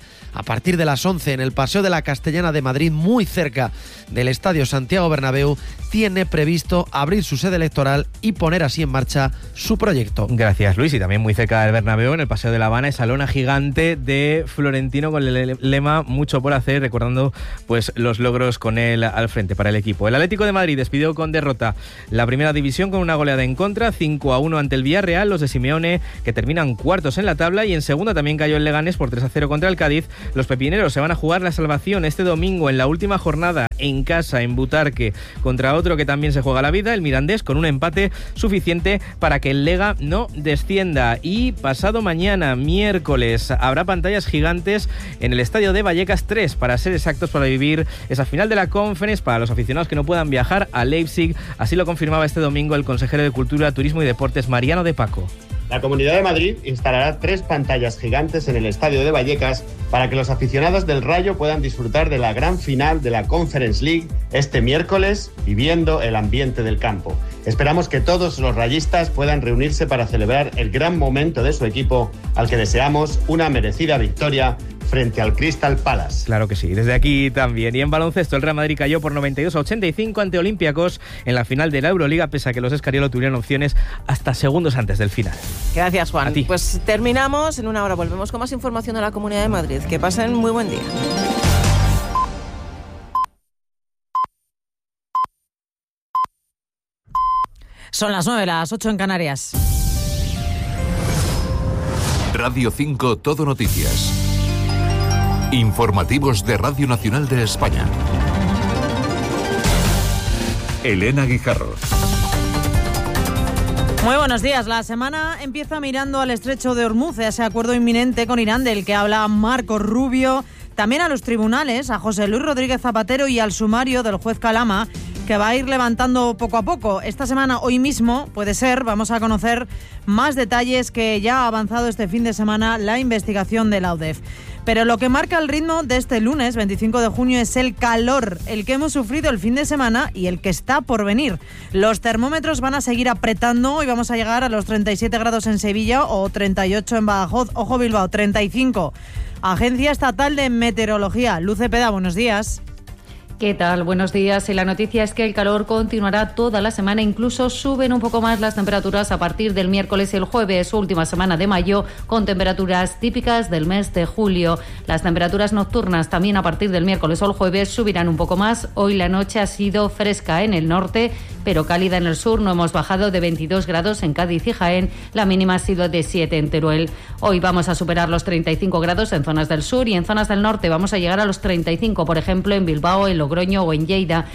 a partir de las 11 en el Paseo de la Castellana de Madrid, muy cerca del Estadio Santiago Bernabéu, tiene previsto abrir su sede electoral y poner así en marcha su proyecto. Gracias, Luis. Y también muy cerca del Bernabéu, en el Paseo de la Habana, esa lona gigante de Florentino con el lema "mucho por hacer", recordando pues los logros con él al frente para el equipo. El Atlético de Madrid despidió con derrota la primera división con una goleada en contra, 5-1 ante el Villarreal. Los de Simeone, que terminan cuartos en la tabla, y en segunda también cayó el Leganés por 3-0 contra el Cádiz. Los pepineros se van a jugar la salvación este domingo en la última jornada en casa, en Butarque, contra otro que también se juega la vida, el Mirandés, con un empate suficiente para que el Lega no descienda. Y pasado mañana, miércoles, habrá pantallas gigantes en el estadio de Vallecas 3, para ser exactos, para vivir esa final de la Conference para los aficionados que no puedan viajar a Leipzig. Así lo confirmaba este domingo el consejero de Cultura, Turismo y Deportes, Mariano de Paco. La Comunidad de Madrid instalará 3 pantallas gigantes en el estadio de Vallecas para que los aficionados del Rayo puedan disfrutar de la gran final de la Conference League este miércoles, viviendo el ambiente del campo. Esperamos que todos los rayistas puedan reunirse para celebrar el gran momento de su equipo, al que deseamos una merecida victoria frente al Crystal Palace. Claro que sí, desde aquí también. Y en baloncesto, el Real Madrid cayó por 92-85 ante Olympiacos en la final de la Euroliga, pese a que los Escariolo tuvieron opciones hasta segundos antes del final. Gracias, Juan. Pues terminamos, en una hora volvemos con más información de la Comunidad de Madrid. Que pasen muy buen día. Son las 9, las 8 en Canarias. Radio 5 Todo Noticias. Informativos de Radio Nacional de España. Elena Guijarro. Muy buenos días. La semana empieza mirando al estrecho de Hormuz, ese acuerdo inminente con Irán del que habla Marco Rubio. También a los tribunales, a José Luis Rodríguez Zapatero y al sumario del juez Calama, que va a ir levantando poco a poco. Esta semana, hoy mismo, puede ser, vamos a conocer más detalles que ya ha avanzado este fin de semana la investigación de la UDEF. Pero lo que marca el ritmo de este lunes, 25 de junio, es el calor, el que hemos sufrido el fin de semana y el que está por venir. Los termómetros van a seguir apretando y vamos a llegar a los 37 grados en Sevilla o 38 en Badajoz. Ojo, Bilbao, 35. Agencia Estatal de Meteorología. Luz Cepeda, buenos días. ¿Qué tal? Buenos días. Y la noticia es que el calor continuará toda la semana, incluso suben un poco más las temperaturas a partir del miércoles y el jueves, última semana de mayo, con temperaturas típicas del mes de julio. Las temperaturas nocturnas también a partir del miércoles o el jueves subirán un poco más. Hoy la noche ha sido fresca en el norte, pero cálida en el sur. No hemos bajado de 22 grados en Cádiz y Jaén. La mínima ha sido de 7 en Teruel. Hoy vamos a superar los 35 grados en zonas del sur y en zonas del norte vamos a llegar a los 35, por ejemplo, en Bilbao, en Logroño o en Lleida,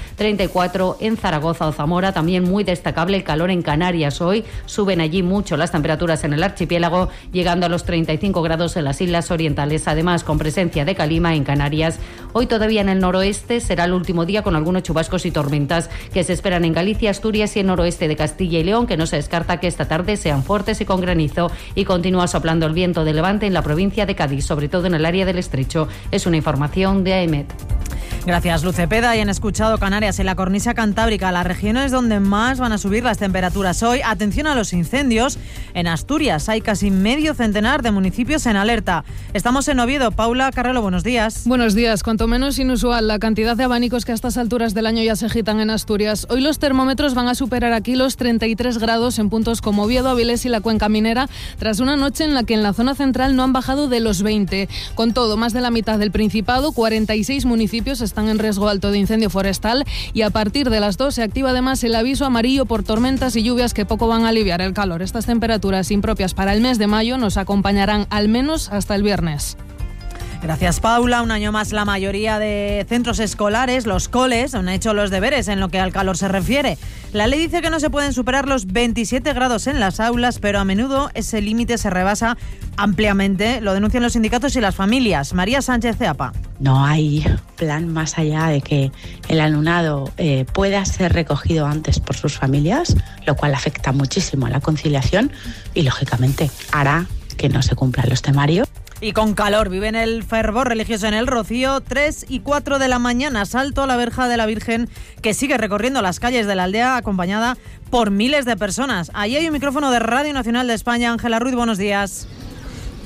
34 en Zaragoza o Zamora. También muy destacable el calor en Canarias hoy. Suben allí mucho las temperaturas en el archipiélago, llegando a los 35 grados en las islas orientales, además con presencia de calima en Canarias. Hoy todavía en el noroeste será el último día con algunos chubascos y tormentas que se esperan en Galicia, Asturias y el noroeste de Castilla y León, que no se descarta que esta tarde sean fuertes y con granizo, y continúa soplando el viento de levante en la provincia de Cádiz, sobre todo en el área del Estrecho. Es una información de AEMET. Gracias, Luz Cepeda. Y han escuchado Canarias, en la cornisa cantábrica, las regiones donde más van a subir las temperaturas hoy. Atención a los incendios. En Asturias hay casi medio centenar de municipios en alerta. Estamos en Oviedo. Paula Carrelo, buenos días. Buenos días. Cuanto menos inusual la cantidad de abanicos que a estas alturas del año ya se agitan en Asturias. Hoy los termómetros van a superar aquí los 33 grados en puntos como Oviedo, Avilés y la Cuenca Minera, tras una noche en la que en la zona central no han bajado de los 20. Con todo, más de la mitad del Principado, 46 municipios están en riesgo alto de incendio forestal, y a partir de las 2 se activa además el aviso amarillo por tormentas y lluvias que poco van a aliviar el calor. Estas temperaturas impropias para el mes de mayo nos acompañarán al menos hasta el viernes. Gracias, Paula. Un año más la mayoría de centros escolares, los coles, han hecho los deberes en lo que al calor se refiere. La ley dice que no se pueden superar los 27 grados en las aulas, pero a menudo ese límite se rebasa ampliamente. Lo denuncian los sindicatos y las familias. María Sánchez Ceapa. No hay plan más allá de que el alumnado pueda ser recogido antes por sus familias, lo cual afecta muchísimo a la conciliación y, lógicamente, hará que no se cumplan los temarios. Y con calor viven el fervor religioso en el Rocío. 3 y 4 de la mañana, salto a la verja de la Virgen, que sigue recorriendo las calles de la aldea acompañada por miles de personas. Allí hay un micrófono de Radio Nacional de España. Ángela Ruiz, buenos días.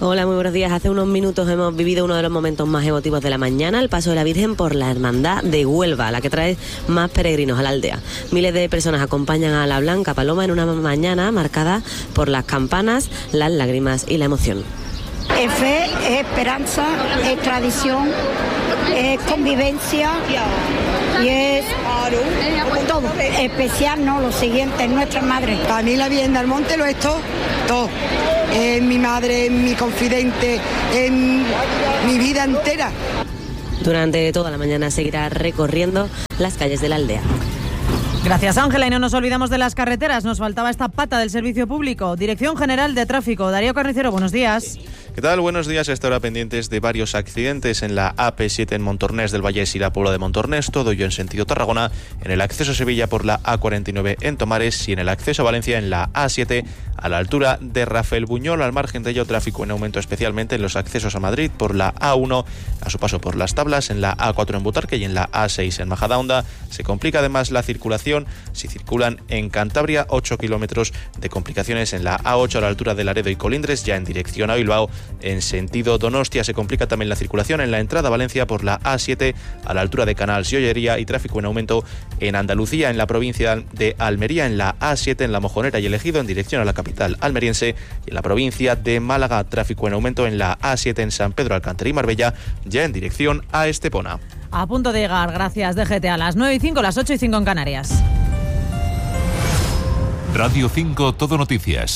Hola, muy buenos días. Hace unos minutos hemos vivido uno de los momentos más emotivos de la mañana, el paso de la Virgen por la Hermandad de Huelva, la que trae más peregrinos a la aldea. Miles de personas acompañan a la Blanca Paloma en una mañana marcada por las campanas, las lágrimas y la emoción. Es fe, es esperanza, es tradición, es convivencia y es todo. Especial, no, lo siguiente, nuestra madre. Para mí la Virgen del Monte lo es todo. Es mi madre, es mi confidente, es mi vida entera. Durante toda la mañana seguirá recorriendo las calles de la aldea. Gracias, Ángela, y no nos olvidamos de las carreteras. Nos faltaba esta pata del servicio público. Dirección General de Tráfico. Darío Carnicero, buenos días. ¿Qué tal? Buenos días. Hasta ahora pendientes de varios accidentes en la AP7 en Montornés del Vallés y la Puebla de Montornés, todo ello en sentido Tarragona, en el acceso a Sevilla por la A49 en Tomares y en el acceso a Valencia en la A7 a la altura de Rafael Buñol. Al margen de ello, tráfico en aumento especialmente en los accesos a Madrid por la A1 a su paso por Las Tablas, en la A4 en Butarque y en la A6 en Majadahonda. Se complica además la circulación si circulan en Cantabria, 8 kilómetros de complicaciones en la A8 a la altura de Laredo y Colindres, ya en dirección a Bilbao. En sentido Donostia se complica también la circulación en la entrada a Valencia por la A7 a la altura de Canals y Ollería, y tráfico en aumento en Andalucía, en la provincia de Almería, en la A7 en La Mojonera y El Ejido en dirección a la capital almeriense, y en la provincia de Málaga, tráfico en aumento en la A7 en San Pedro Alcántara y Marbella, ya en dirección a Estepona. A punto de llegar, gracias DGT, a las 9:05, las 8:05 en Canarias. Radio 5 Todo Noticias.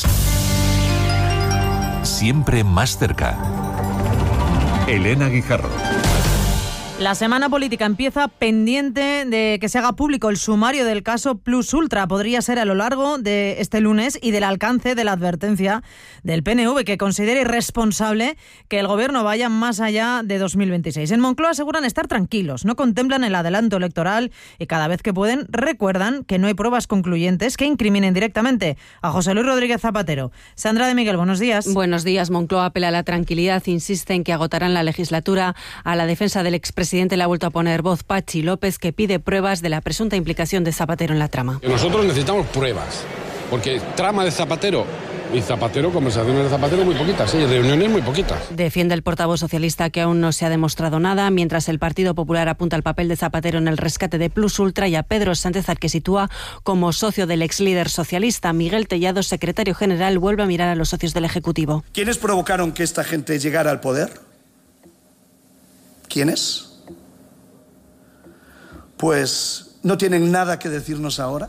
Siempre más cerca. Elena Guijarro. La semana política empieza pendiente de que se haga público el sumario del caso Plus Ultra. Podría ser a lo largo de este lunes y del alcance de la advertencia del PNV, que considera irresponsable que el gobierno vaya más allá de 2026. En Moncloa aseguran estar tranquilos, no contemplan el adelanto electoral y cada vez que pueden recuerdan que no hay pruebas concluyentes que incriminen directamente a José Luis Rodríguez Zapatero. Sandra de Miguel, buenos días. Buenos días. Moncloa apela a la tranquilidad, insiste en que agotarán la legislatura. A la defensa del expresidente le ha vuelto a poner voz Pachi López, que pide pruebas de la presunta implicación de Zapatero en la trama. Nosotros necesitamos pruebas, porque trama de Zapatero y Zapatero, conversaciones de Zapatero muy poquitas, reuniones muy poquitas. Defiende el portavoz socialista que aún no se ha demostrado nada, mientras el Partido Popular apunta al papel de Zapatero en el rescate de Plus Ultra y a Pedro Sánchez, al que sitúa como socio del ex líder socialista. Miguel Tellado, secretario general, vuelve a mirar a los socios del Ejecutivo. ¿Quiénes provocaron que esta gente llegara al poder? ¿Quiénes? Pues no tienen nada que decirnos ahora.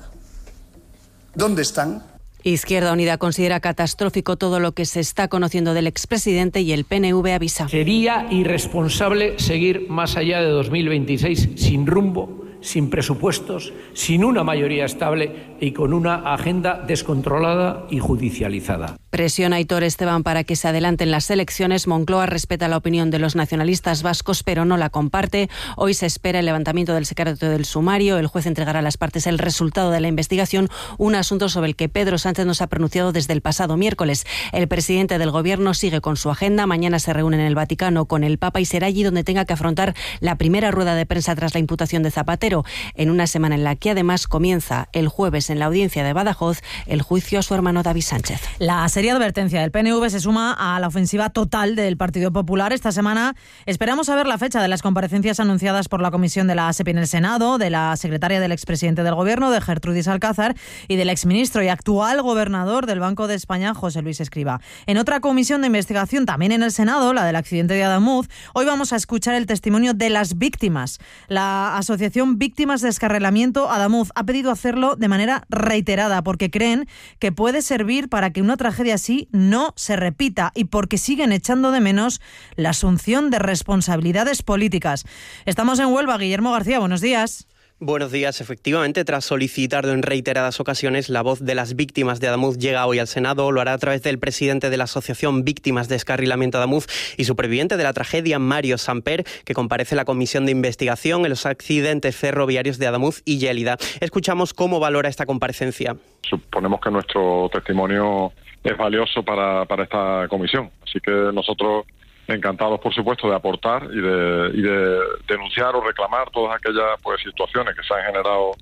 ¿Dónde están? Izquierda Unida considera catastrófico todo lo que se está conociendo del expresidente y el PNV avisa. Sería irresponsable seguir más allá de 2026 sin rumbo, sin presupuestos, sin una mayoría estable y con una agenda descontrolada y judicializada. Presiona Aitor Esteban para que se adelanten las elecciones. Moncloa respeta la opinión de los nacionalistas vascos, pero no la comparte. Hoy se espera el levantamiento del secreto del sumario. El juez entregará a las partes el resultado de la investigación, un asunto sobre el que Pedro Sánchez no se ha pronunciado desde el pasado miércoles. El presidente del Gobierno sigue con su agenda. Mañana se reúne en el Vaticano con el Papa y será allí donde tenga que afrontar la primera rueda de prensa tras la imputación de Zapatero, en una semana en la que además comienza el jueves en la audiencia de Badajoz el juicio a su hermano David Sánchez. La seria advertencia del PNV se suma a la ofensiva total del Partido Popular. Esta semana esperamos saber la fecha de las comparecencias anunciadas por la comisión de la ASEPI en el Senado, de la secretaria del expresidente del Gobierno, de Gertrudis Alcázar, y del exministro y actual gobernador del Banco de España, José Luis Escrivá. En otra comisión de investigación, también en el Senado, la del accidente de Adamuz, hoy vamos a escuchar el testimonio de las víctimas. La asociación Víctimas de Descarrilamiento Adamuz ha pedido hacerlo de manera reiterada porque creen que puede servir para que una tragedia así no se repita y porque siguen echando de menos la asunción de responsabilidades políticas. Estamos en Huelva. Guillermo García, buenos días. Buenos días. Efectivamente, tras solicitarlo en reiteradas ocasiones, la voz de las víctimas de Adamuz llega hoy al Senado. Lo hará a través del presidente de la Asociación Víctimas de Descarrilamiento Adamuz y superviviente de la tragedia, Mario Samper, que comparece en la comisión de investigación en los accidentes ferroviarios de Adamuz y Yélida. Escuchamos cómo valora esta comparecencia. Suponemos que nuestro testimonio es valioso para esta comisión, así que nosotros encantados, por supuesto, de aportar y de denunciar o reclamar todas aquellas situaciones que se han generado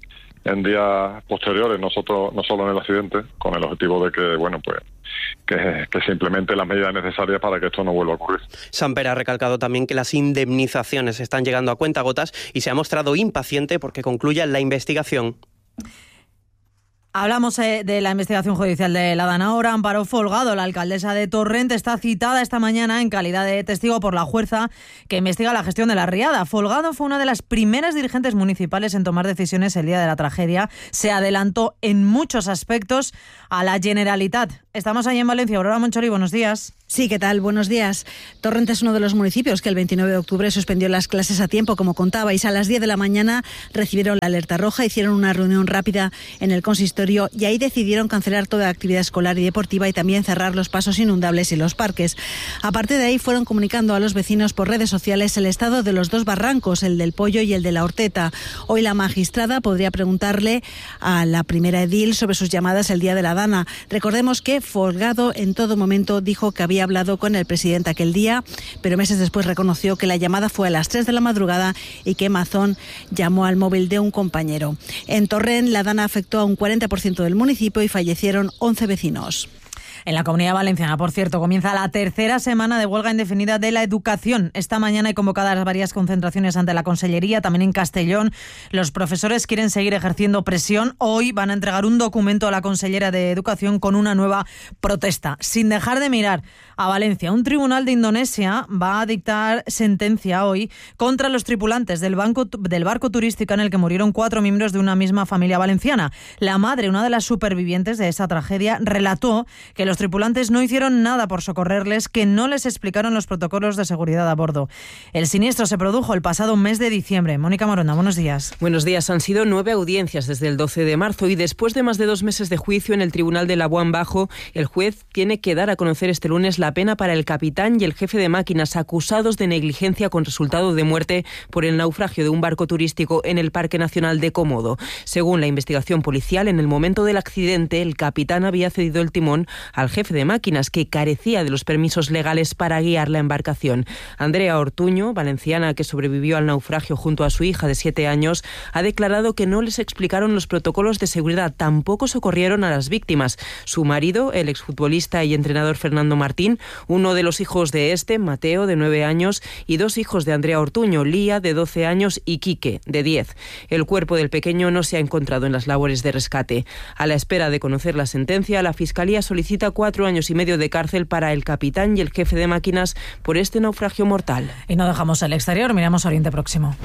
en días posteriores, no solo en el accidente, con el objetivo de que, bueno, pues que se implementen las medidas necesarias para que esto no vuelva a ocurrir. Samper ha recalcado también que las indemnizaciones están llegando a cuentagotas y se ha mostrado impaciente porque concluya la investigación. Hablamos de la investigación judicial de la Dana ahora. Amparo Folgado, la alcaldesa de Torrent, está citada esta mañana en calidad de testigo por la jueza que investiga la gestión de la riada. Folgado fue una de las primeras dirigentes municipales en tomar decisiones el día de la tragedia. Se adelantó en muchos aspectos a la Generalitat. Estamos allí en Valencia. Aurora Monchori, buenos días. Sí, ¿qué tal? Buenos días. Torrent es uno de los municipios que el 29 de octubre suspendió las clases a tiempo, como contabais. A las 10 de la mañana recibieron la alerta roja, hicieron una reunión rápida en el consistorio y ahí decidieron cancelar toda actividad escolar y deportiva y también cerrar los pasos inundables y los parques. A partir de ahí fueron comunicando a los vecinos por redes sociales el estado de los dos barrancos, el del Pollo y el de la Horteta. Hoy la magistrada podría preguntarle a la primera edil sobre sus llamadas el día de la Dana. Recordemos que Folgado en todo momento dijo que había hablado con el presidente aquel día, pero meses después reconoció que la llamada fue a las 3 de la madrugada y que Mazón llamó al móvil de un compañero. En Torrent, la Dana afectó a un 40% del municipio y fallecieron 11 vecinos. En la Comunidad Valenciana, por cierto, comienza la tercera semana de huelga indefinida de la educación. Esta mañana hay convocadas varias concentraciones ante la Consellería, también en Castellón. Los profesores quieren seguir ejerciendo presión. Hoy van a entregar un documento a la consellera de Educación con una nueva protesta. Sin dejar de mirar a Valencia, un tribunal de Indonesia va a dictar sentencia hoy contra los tripulantes del barco turístico en el que murieron 4 miembros de una misma familia valenciana. La madre, una de las supervivientes de esa tragedia, relató que los tripulantes no hicieron nada por socorrerles, que no les explicaron los protocolos de seguridad a bordo. El siniestro se produjo el pasado mes de diciembre. Mónica Morona, buenos días. Buenos días. Han sido 9 audiencias desde el 12 de marzo y después de más de 2 meses de juicio en el Tribunal de Labuan Bajo, el juez tiene que dar a conocer este lunes la pena para el capitán y el jefe de máquinas acusados de negligencia con resultado de muerte por el naufragio de un barco turístico en el Parque Nacional de Komodo. Según la investigación policial, en el momento del accidente, el capitán había cedido el timón al jefe de máquinas, que carecía de los permisos legales para guiar la embarcación. Andrea Ortuño, valenciana que sobrevivió al naufragio junto a su hija de 7 años, ha declarado que no les explicaron los protocolos de seguridad, tampoco socorrieron a las víctimas. Su marido, el exfutbolista y entrenador Fernando Martín, uno de los hijos de Mateo, de 9 años, y 2 hijos de Andrea Ortuño, Lía, de 12 años, y Quique, de 10. El cuerpo del pequeño no se ha encontrado en las labores de rescate. A la espera de conocer la sentencia, la Fiscalía solicita 4 años y medio de cárcel para el capitán y el jefe de máquinas por este naufragio mortal. Y no dejamos el exterior, miramos Oriente Próximo.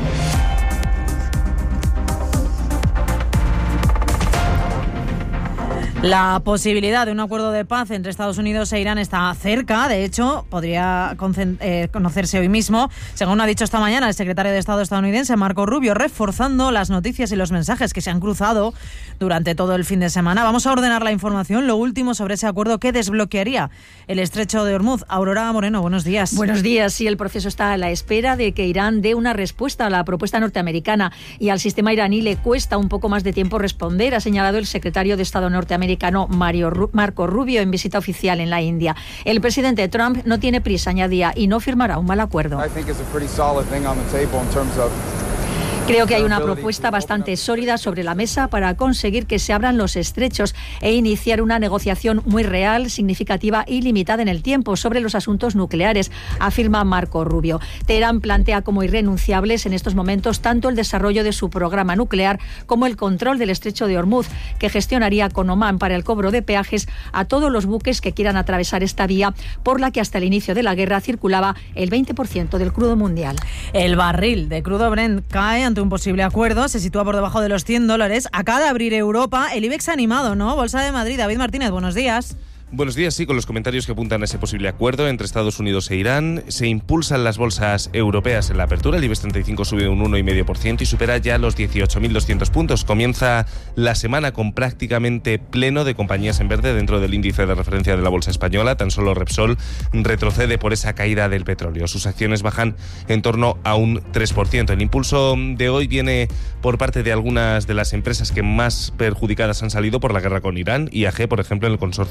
La posibilidad de un acuerdo de paz entre Estados Unidos e Irán está cerca. De hecho, podría conocerse hoy mismo, según ha dicho esta mañana el secretario de Estado estadounidense Marco Rubio, reforzando las noticias y los mensajes que se han cruzado durante todo el fin de semana. Vamos a ordenar la información, lo último sobre ese acuerdo que desbloquearía el estrecho de Hormuz. Aurora Moreno, buenos días. Buenos días. Sí, el proceso está a la espera de que Irán dé una respuesta a la propuesta norteamericana y al sistema iraní le cuesta un poco más de tiempo responder, ha señalado el secretario de Estado norteamericano Marco Rubio en visita oficial en la India. El presidente Trump no tiene prisa, añadía, y no firmará un mal acuerdo. Creo que hay una propuesta bastante sólida sobre la mesa para conseguir que se abran los estrechos e iniciar una negociación muy real, significativa y limitada en el tiempo sobre los asuntos nucleares, afirma Marco Rubio. Teherán plantea como irrenunciables en estos momentos tanto el desarrollo de su programa nuclear como el control del estrecho de Hormuz, que gestionaría con Omán para el cobro de peajes a todos los buques que quieran atravesar esta vía, por la que hasta el inicio de la guerra circulaba el 20% del crudo mundial. El barril de crudo Brent cae ante un posible acuerdo, se sitúa por debajo de los $100. Acaba de abrir Europa, el IBEX animado, ¿no? Bolsa de Madrid, David Martínez, buenos días. Buenos días, sí, con los comentarios que apuntan a ese posible acuerdo entre Estados Unidos e Irán. Se impulsan las bolsas europeas en la apertura. El IBEX 35 sube un 1,5% y supera ya los 18.200 puntos. Comienza la semana con prácticamente pleno de compañías en verde dentro del índice de referencia de la bolsa española. Tan solo Repsol retrocede por esa caída del petróleo. Sus acciones bajan en torno a un 3%. El impulso de hoy viene por parte de algunas de las empresas que más perjudicadas han salido por la guerra con Irán. IAG, por ejemplo, en el consorcio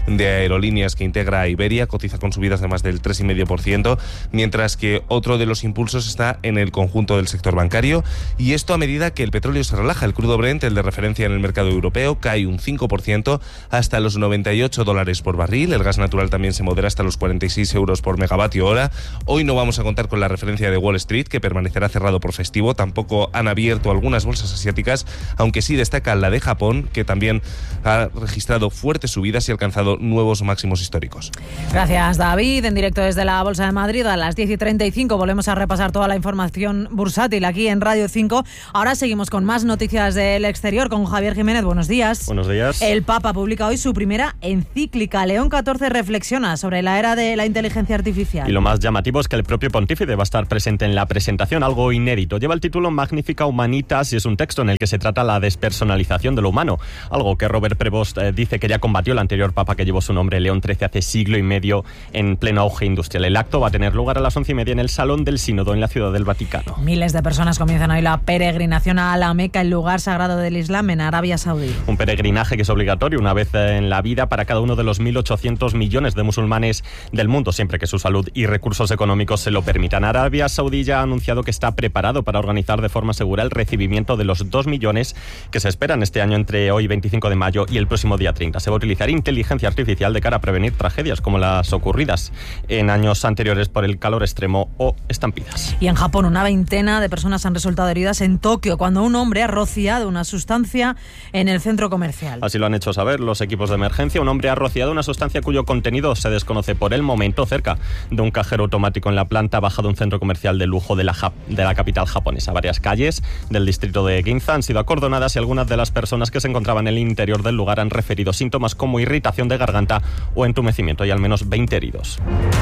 de aerolíneas que integra Iberia, cotiza con subidas de más del 3,5%, mientras que otro de los impulsos está en el conjunto del sector bancario, y esto a medida que el petróleo se relaja. El crudo Brent, el de referencia en el mercado europeo, cae un 5% hasta los $98 por barril. El gas natural también se modera hasta los 46 euros por megavatio hora. Hoy no vamos a contar con la referencia de Wall Street, que permanecerá cerrado por festivo. Tampoco han abierto algunas bolsas asiáticas, aunque sí destaca la de Japón, que también ha registrado fuertes subidas y ha alcanzado nuevos máximos históricos. Gracias, David. En directo desde la Bolsa de Madrid a las 10:35 volvemos a repasar toda la información bursátil aquí en Radio 5. Ahora seguimos con más noticias del exterior con Javier Jiménez. Buenos días. Buenos días. El Papa publica hoy su primera encíclica. León XIV reflexiona sobre la era de la inteligencia artificial. Y lo más llamativo es que el propio pontífice va a estar presente en la presentación, algo inédito. Lleva el título Magnifica Humanitas y es un texto en el que se trata la despersonalización de lo humano, algo que Robert Prevost dice que ya combatió el anterior Papa que llevó su nombre, León XIII, hace siglo y medio en pleno auge industrial. El acto va a tener lugar a las 11:30 en el Salón del Sínodo en la Ciudad del Vaticano. Miles de personas comienzan hoy la peregrinación a la Meca, el lugar sagrado del Islam en Arabia Saudí. Un peregrinaje que es obligatorio una vez en la vida para cada uno de los 1.800 millones de musulmanes del mundo, siempre que su salud y recursos económicos se lo permitan. Arabia Saudí ya ha anunciado que está preparado para organizar de forma segura el recibimiento de los 2 millones que se esperan este año entre hoy 25 de mayo y el próximo día 30. Se va a utilizar inteligencia artificial de cara a prevenir tragedias como las ocurridas en años anteriores por el calor extremo o estampidas. Y en Japón, una veintena de personas han resultado heridas en Tokio cuando un hombre ha rociado una sustancia en el centro comercial. Así lo han hecho saber los equipos de emergencia. Un hombre ha rociado una sustancia cuyo contenido se desconoce por el momento cerca de un cajero automático en la planta baja de un centro comercial de lujo de la capital japonesa. Varias calles del distrito de Ginza han sido acordonadas y algunas de las personas que se encontraban en el interior del lugar han referido síntomas como irritación de garganta o entumecimiento. Hay al menos 20 heridos.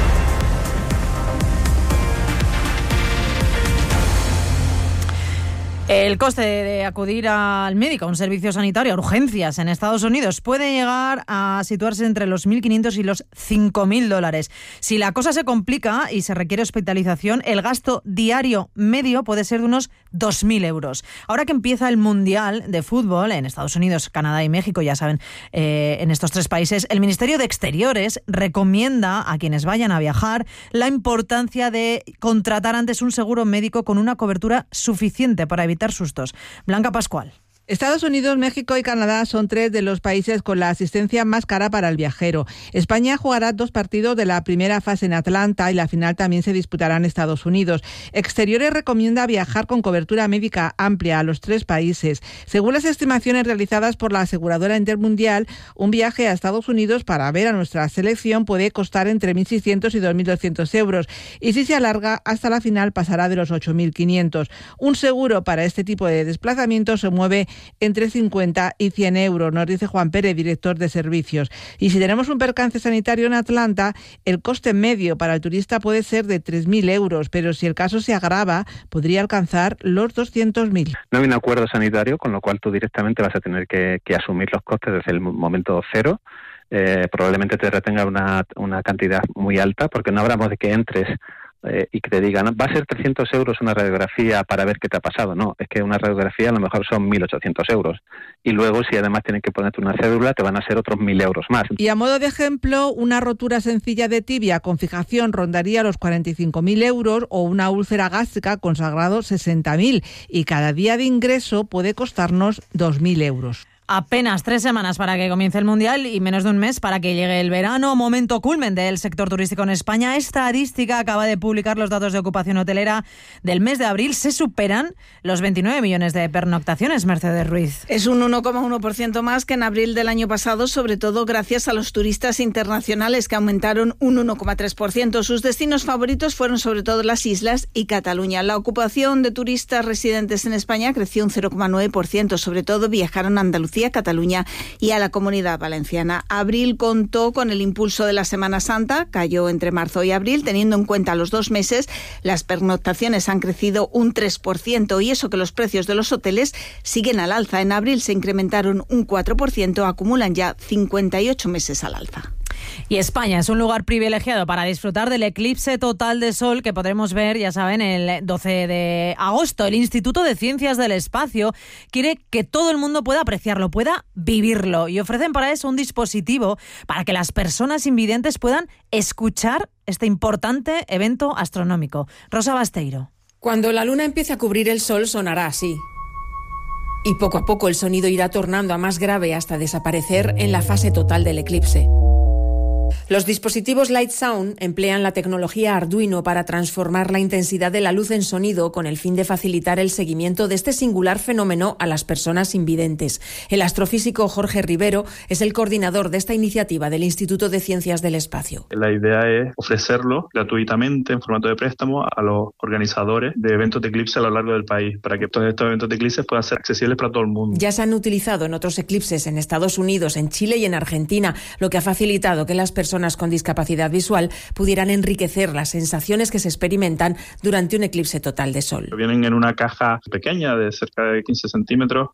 El coste de acudir al médico, a un servicio sanitario, a urgencias en Estados Unidos, puede llegar a situarse entre los $1.500 y los $5.000. Si la cosa se complica y se requiere hospitalización, el gasto diario medio puede ser de unos 2.000 euros. Ahora que empieza el Mundial de Fútbol en Estados Unidos, Canadá y México, ya saben, en estos 3 países, el Ministerio de Exteriores recomienda a quienes vayan a viajar la importancia de contratar antes un seguro médico con una cobertura suficiente para evitar sustos. Blanca Pascual. Estados Unidos, México y Canadá son 3 de los países con la asistencia más cara para el viajero. España jugará 2 partidos de la primera fase en Atlanta y la final también se disputará en Estados Unidos. Exteriores recomienda viajar con cobertura médica amplia a los 3 países. Según las estimaciones realizadas por la aseguradora Intermundial, un viaje a Estados Unidos para ver a nuestra selección puede costar entre 1.600 y 2.200 euros y si se alarga hasta la final pasará de los 8.500. Un seguro para este tipo de desplazamiento se mueve entre 50 y 100 euros, nos dice Juan Pérez, director de servicios. Y si tenemos un percance sanitario en Atlanta, el coste medio para el turista puede ser de 3.000 euros, pero si el caso se agrava, podría alcanzar los 200.000. No hay un acuerdo sanitario, con lo cual tú directamente vas a tener que asumir los costes desde el momento cero. Probablemente te retenga una cantidad muy alta, porque no hablamos de que entres y que te digan, va a ser 300 euros una radiografía para ver qué te ha pasado. No, es que una radiografía a lo mejor son 1.800 euros. Y luego, si además tienen que ponerte una cédula, te van a ser otros 1.000 euros más. Y a modo de ejemplo, una rotura sencilla de tibia con fijación rondaría los 45.000 euros o una úlcera gástrica con sangrado 60.000. Y cada día de ingreso puede costarnos 2.000 euros. Apenas 3 semanas para que comience el Mundial y menos de un mes para que llegue el verano, momento culmen del sector turístico en España. Estadística acaba de publicar los datos de ocupación hotelera del mes de abril. Se superan los 29 millones de pernoctaciones, Mercedes Ruiz. Es un 1,1% más que en abril del año pasado, sobre todo gracias a los turistas internacionales que aumentaron un 1,3%. Sus destinos favoritos fueron sobre todo las islas y Cataluña. La ocupación de turistas residentes en España creció un 0,9%, sobre todo viajaron a Andalucía, Cataluña y a la Comunidad Valenciana. Abril contó con el impulso de la Semana Santa, cayó entre marzo y abril, teniendo en cuenta los 2 meses, las pernoctaciones han crecido un 3% y eso que los precios de los hoteles siguen al alza. En abril se incrementaron un 4%, acumulan ya 58 meses al alza. Y España es un lugar privilegiado para disfrutar del eclipse total de sol que podremos ver, ya saben, el 12 de agosto. El Instituto de Ciencias del Espacio quiere que todo el mundo pueda apreciarlo, pueda vivirlo, y ofrecen para eso un dispositivo para que las personas invidentes puedan escuchar este importante evento astronómico. Rosa Basteiro. Cuando la luna empiece a cubrir el sol sonará así. Y poco a poco el sonido irá tornando a más grave hasta desaparecer en la fase total del eclipse. Los dispositivos Light Sound emplean la tecnología Arduino para transformar la intensidad de la luz en sonido con el fin de facilitar el seguimiento de este singular fenómeno a las personas invidentes. El astrofísico Jorge Rivero es el coordinador de esta iniciativa del Instituto de Ciencias del Espacio. La idea es ofrecerlo gratuitamente en formato de préstamo a los organizadores de eventos de eclipse a lo largo del país, para que todos estos eventos de eclipse puedan ser accesibles para todo el mundo. Ya se han utilizado en otros eclipses en Estados Unidos, en Chile y en Argentina, lo que ha facilitado que las personas con discapacidad visual pudieran enriquecer las sensaciones que se experimentan durante un eclipse total de sol. Vienen en una caja pequeña de cerca de 15 centímetros